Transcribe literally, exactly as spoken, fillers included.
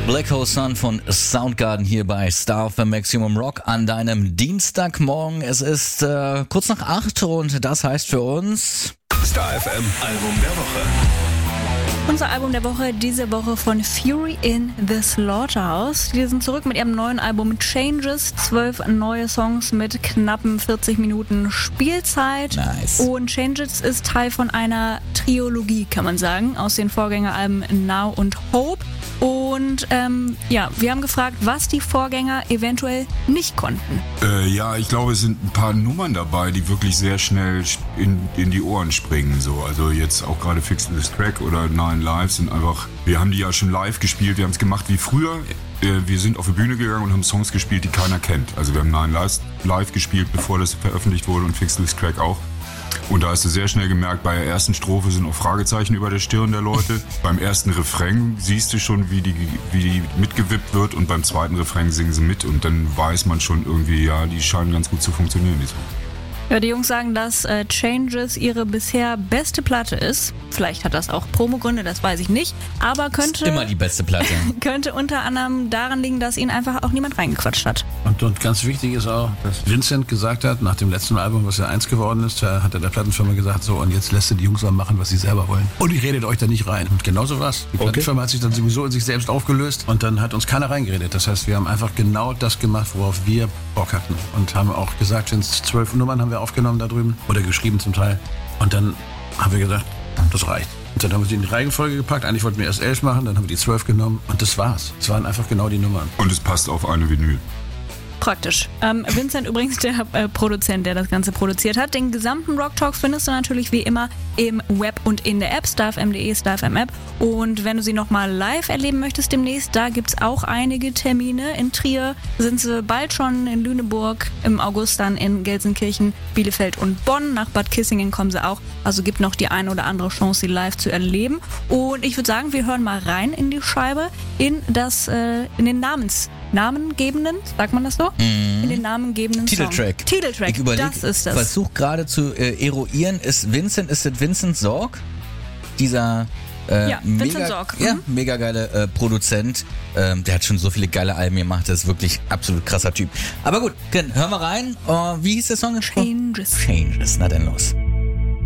Black Hole Sun von Soundgarden hier bei Star F M Maximum Rock an deinem Dienstagmorgen. Es ist äh, kurz nach acht und das heißt für uns Star F M Album der Woche. Unser Album der Woche diese Woche von Fury in the Slaughterhouse. Die sind zurück mit ihrem neuen Album Changes. Zwölf neue Songs mit knappen vierzig Minuten Spielzeit. Nice. Und Changes ist Teil von einer Trilogie, kann man sagen, aus den Vorgängeralben Now und Hope. Und ähm, ja, wir haben gefragt, was die Vorgänger eventuell nicht konnten. Äh, ja, ich glaube, es sind ein paar Nummern dabei, die wirklich sehr schnell in, in die Ohren springen. So. Also jetzt auch gerade Fix This Track oder Nine Lives sind einfach, wir haben die ja schon live gespielt, wir haben es gemacht wie früher. Äh, wir sind auf die Bühne gegangen und haben Songs gespielt, die keiner kennt. Also wir haben Nine Lives live gespielt, bevor das veröffentlicht wurde, und Fix This Track auch. Und da hast du sehr schnell gemerkt, bei der ersten Strophe sind noch Fragezeichen über der Stirn der Leute. Beim ersten Refrain siehst du schon, wie die, wie die mitgewippt wird, und beim zweiten Refrain singen sie mit, und dann weiß man schon irgendwie, ja, die scheinen ganz gut zu funktionieren, die Songs. Ja, die Jungs sagen, dass äh, Changes ihre bisher beste Platte ist. Vielleicht hat das auch Promogründe, das weiß ich nicht. Aber könnte, immer die beste Platte. könnte unter anderem daran liegen, dass ihnen einfach auch niemand reingequatscht hat. Und, und ganz wichtig ist auch, dass Vincent gesagt hat, nach dem letzten Album, was ja eins geworden ist, da hat er der Plattenfirma gesagt, so, und jetzt lässt ihr die Jungs mal machen, was sie selber wollen. Und ich redet euch da nicht rein. Und genauso war's. Die Plattenfirma hat sich dann sowieso in sich selbst aufgelöst, und dann hat uns keiner reingeredet. Das heißt, wir haben einfach genau das gemacht, worauf wir Bock hatten. Und haben auch gesagt, zwölf Nummern haben wir aufgenommen da drüben oder geschrieben zum Teil, und dann haben wir gesagt, das reicht. Und dann haben wir sie in die Reihenfolge gepackt. Eigentlich wollten wir erst elf machen, dann haben wir die zwölf genommen, und das war's. Es waren einfach genau die Nummern. Und es passt auf eine Vinyl. Praktisch. Ähm, Vincent übrigens der äh, Produzent, der das Ganze produziert hat. Den gesamten Rock Talk findest du natürlich wie immer im Web und in der App, starfm punkt de, starfm App. Und wenn du sie nochmal live erleben möchtest demnächst, da gibt's auch einige Termine. In Trier sind sie bald schon, in Lüneburg, im August dann in Gelsenkirchen, Bielefeld und Bonn. Nach Bad Kissingen kommen sie auch. Also gibt noch die eine oder andere Chance, sie live zu erleben. Und ich würde sagen, wir hören mal rein in die Scheibe, in das, äh, in den Namens namengebenden, sagt man das so? Mhm. In den namengebenden Titeltrack. Song. Titeltrack, ich überleg, das ist das. Versuch gerade zu äh, eruieren, ist Vincent, ist das Vincent Sorg? Dieser äh, ja, Vincent mega, Sorg. ja, Mhm. mega geile äh, Produzent. Ähm, der hat schon so viele geile Alben gemacht, das ist wirklich absolut krasser Typ. Aber gut, hören wir rein. Uh, wie hieß der Song? Changes. Changes, na dann los.